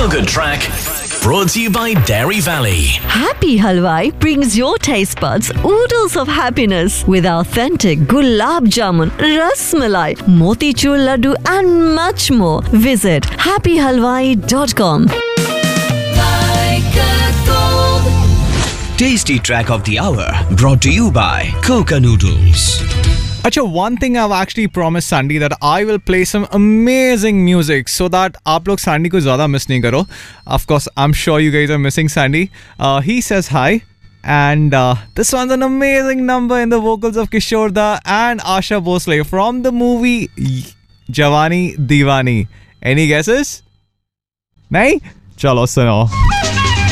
Feel Good Track, brought to you by Dairy Valley. Happy Halwai brings your taste buds oodles of happiness with authentic gulab jamun, ras malai, motichur laddu and much more. Visit happyhalwai.com. Tasty Track of the Hour brought to you by Coca Noodles. अच्छा, one thing I've actually promised Sandy that I will play some amazing music so that आप लोग Sandy को ज़्यादा miss नहीं करो. Of course, I'm sure you guys are missing Sandy. He says hi. And this one's an amazing number in the vocals of Kishore Da and Asha Bhosle from the movie Jawani Diwani. Any guesses? नहीं? चलो सुनो.